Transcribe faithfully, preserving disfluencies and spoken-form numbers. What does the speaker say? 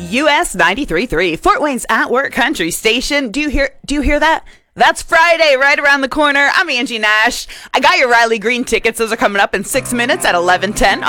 U S ninety-three point three, Fort Wayne's At Work Country Station. Do you hear? Do you hear that? That's Friday, right around the corner. I'm Angie Nash. I got your Riley Green tickets. Those are coming up in six minutes at eleven ten.